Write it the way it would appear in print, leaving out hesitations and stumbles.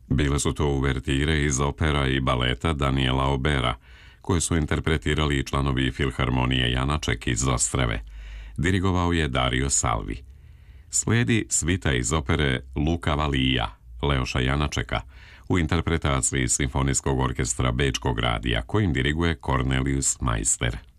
Bile su to uvertire iz opera i baleta Daniela Aubera, koje su interpretirali i članovi Filharmonije Janaček iz Ostrave. Dirigovao je Dario Salvi. Slijedi svita iz opere Luka Valija, Leoša Janačeka, u interpretaciji Simfonijskog orkestra Bečkog radija, kojim diriguje Cornelius Meister.